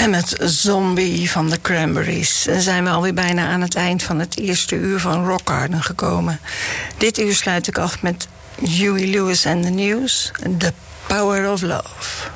En met Zombie van de Cranberries zijn we alweer bijna aan het eind van het eerste uur van Rock Garden gekomen. Dit uur sluit ik af met Huey Lewis and the News, The Power of Love.